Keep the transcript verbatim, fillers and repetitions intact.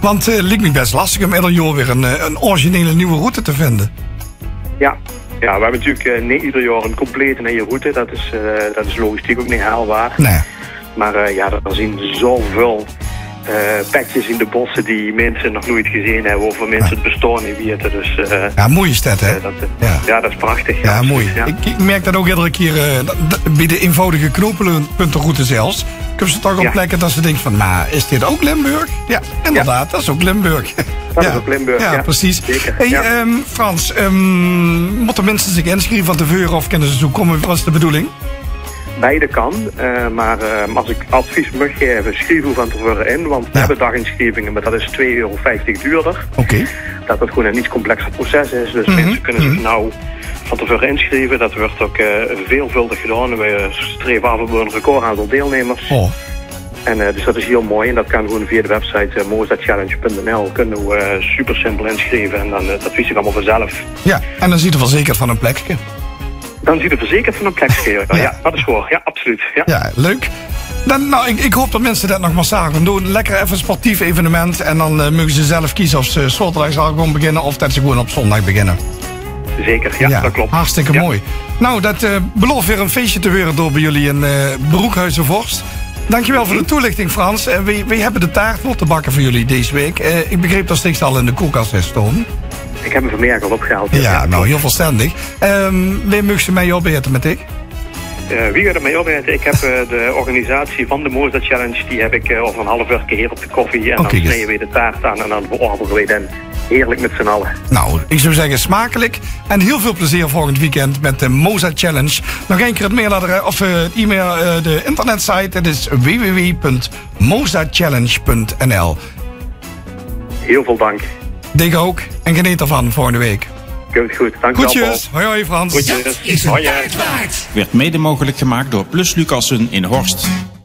Want het uh, lijkt me best lastig om ieder jaar weer een, een originele nieuwe route te vinden. Ja, ja we hebben natuurlijk uh, niet ieder jaar een complete nieuwe route. Dat is, uh, dat is logistiek ook niet haalbaar. Nee. Maar uh, ja, er zien zoveel uh, petjes in de bossen die mensen nog nooit gezien hebben. Of mensen het bestaan niet weten. Dus, uh, ja, mooie stad, hè? Uh, dat, uh, ja. ja, dat is prachtig. Ja, ja mooi. Ja. Ik, ik merk dat ook iedere keer uh, bij de eenvoudige knooppuntenroute zelfs. Ik heb ze toch op ja. plekken dat ze denken van, maar is dit ook Limburg? Ja, inderdaad, ja. dat is ook Limburg. Dat ja. is ook Limburg, ja. Ja, precies. Zeker. Hey, ja. um, Frans, um, moeten mensen zich inschrijven van tevoren of kunnen ze zo komen? Wat is de bedoeling? Beide kan, uh, maar uh, als ik advies mag geven, schrijf u van tevoren in. Want we ja. hebben daginschrijvingen, maar dat is twee euro vijftig duurder. Oké. Okay. Dat het gewoon een iets complexer proces is. Dus mm-hmm. mensen kunnen zich mm-hmm. nou van tevoren inschrijven. Dat wordt ook uh, veelvuldig gedaan. We streven af op een record aantal deelnemers. Oh. En uh, dus dat is heel mooi. En dat kan gewoon via de website uh, moza-challenge punt n l. Kunnen we uh, super simpel inschrijven. En dan uh, dat wist ik allemaal vanzelf. Ja, en dan ziet er verzekerd van een plekje. Dan ziet er verzekerd van een plekje. Ja, ja, dat is voor. Ja, absoluut. Ja, ja leuk. Dan, nou, ik, ik hoop dat mensen dat nog massaal gaan doen. Lekker even een sportief evenement. En dan uh, mogen ze zelf kiezen of ze zaterdag zal gewoon beginnen. Of dat ze gewoon op zondag beginnen. Zeker, ja, ja dat klopt. Hartstikke ja. mooi. Nou, dat uh, belooft weer een feestje te worden door bij jullie in uh, Broekhuizenvorst. Dankjewel voor de toelichting, Frans. Uh, we, we hebben de taart te bakken voor jullie deze week. Uh, ik begreep dat steeds al in de koelkast is, Toon. Ik heb hem vanmiddag al opgehaald. Ja, ja, nou, heel verstandig. Um, wie mag ze mee opeten met ik? Uh, wie gaat er mee opeten? Ik heb uh, de organisatie van de Moza Challenge, die heb ik uh, over een half uur hier op de koffie. En okay, dan snijden we de taart aan en dan beoordelen we dan heerlijk met z'n allen. Nou, ik zou zeggen smakelijk. En heel veel plezier volgend weekend met de Moza Challenge. Nog één keer het mailadres of uh, het e-mail, uh, de internetsite. Het is w w w punt moza challenge punt n l. Heel veel dank. Denk ook. En geniet ervan volgende week. Goed, goed. Dank je wel, Goedjes. Hoi, hoi, Frans. Goedjes. Dat is een hoi, taart waard. Werd mede mogelijk gemaakt door Plus Lucassen in Horst.